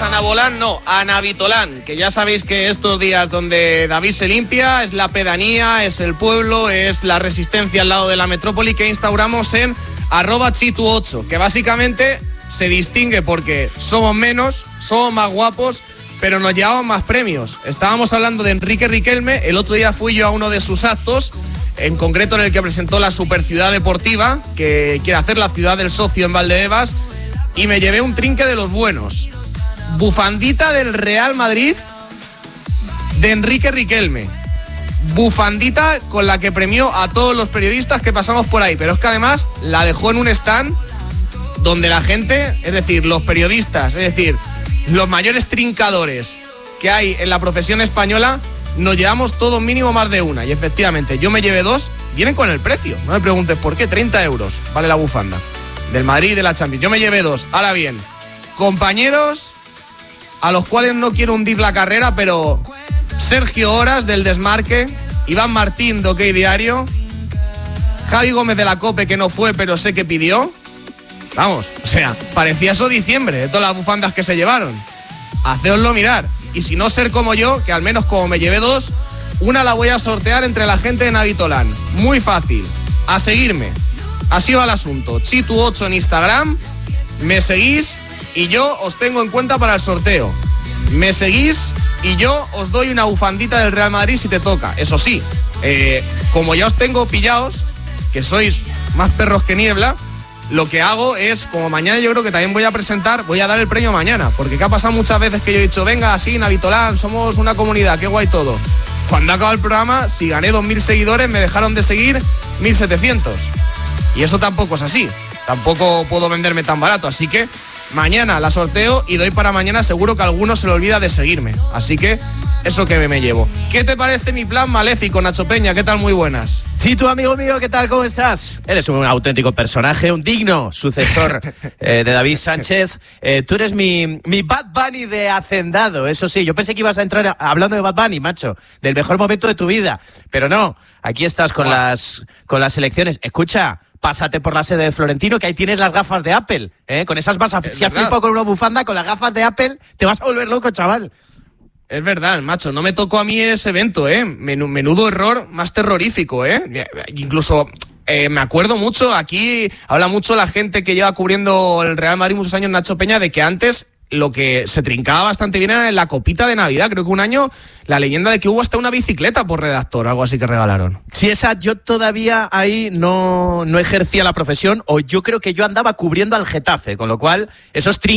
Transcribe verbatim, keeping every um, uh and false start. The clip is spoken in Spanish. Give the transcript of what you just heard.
a Nabolán, no, a Navitolán, que ya sabéis que estos días donde David se limpia es la pedanía, es el pueblo, es la resistencia al lado de la metrópoli que instauramos en arroba chitu ocho, que básicamente se distingue porque somos menos, somos más guapos, pero nos llevamos más premios. Estábamos hablando de Enrique Riquelme, el otro día fui yo a uno de sus actos, en concreto en el que presentó la Superciudad Deportiva, que quiere hacer la ciudad del socio en Valdebebas, y me llevé un trinque de los buenos. Bufandita del Real Madrid de Enrique Riquelme. Bufandita con la que premió a todos los periodistas que pasamos por ahí, pero es que además la dejó en un stand donde la gente, es decir, los periodistas, es decir, los mayores trincadores que hay en la profesión española, nos llevamos todo mínimo más de una. Y efectivamente, yo me llevé dos, vienen con el precio, no me preguntes por qué, treinta euros vale la bufanda del Madrid y de la Champions. Yo me llevé dos. Ahora bien, compañeros a los cuales no quiero hundir la carrera, pero Sergio Horas del Desmarque, Iván Martín de OK Diario, Javi Gómez de la COPE, que no fue pero sé que pidió. Vamos, o sea, parecía eso diciembre, de todas las bufandas que se llevaron. Hacéoslo mirar. Y si no ser como yo, que al menos como me llevé dos, una la voy a sortear entre la gente de Navitolán. Muy fácil. A seguirme. Así va el asunto. chitu ocho en Instagram. Me seguís y yo os tengo en cuenta para el sorteo. Me seguís y yo os doy una bufandita del Real Madrid si te toca. Eso sí, eh, como ya os tengo pillados, que sois más perros que niebla, lo que hago es, como mañana yo creo que también voy a presentar, voy a dar el premio mañana, porque que ha pasado muchas veces que yo he dicho, venga, así, Navitolán, somos una comunidad, qué guay todo. Cuando acaba el programa, si gané dos mil seguidores, me dejaron de seguir mil setecientos. Y eso tampoco es así, tampoco puedo venderme tan barato, así que mañana la sorteo y doy para mañana, seguro que a alguno se le olvida de seguirme, así que eso que me, me llevo. ¿Qué te parece mi plan maléfico, Nacho Peña? ¿Qué tal? Muy buenas. Sí, tú, amigo mío, ¿qué tal? ¿Cómo estás? Eres un auténtico personaje, un digno sucesor eh, de David Sánchez. Eh, tú eres mi, mi Bad Bunny de Hacendado, eso sí. Yo pensé que ibas a entrar a, hablando de Bad Bunny, macho, del mejor momento de tu vida. Pero no, aquí estás con, wow. las, con las elecciones. Escucha, pásate por la sede de Florentino, que ahí tienes las gafas de Apple. ¿eh? Con esas vas a... Si has flipado con una bufanda, con las gafas de Apple, te vas a volver loco, chaval. Es verdad, macho, no me tocó a mí ese evento, ¿eh? Menú, menudo error más terrorífico, ¿eh? Incluso eh, me acuerdo mucho, aquí habla mucho la gente que lleva cubriendo el Real Madrid muchos años, Nacho Peña, de que antes lo que se trincaba bastante bien era en la copita de Navidad. Creo que un año la leyenda de que hubo hasta una bicicleta por redactor, algo así que regalaron. Si esa, yo todavía ahí no, no ejercía la profesión, o yo creo que yo andaba cubriendo al Getafe, con lo cual esos trin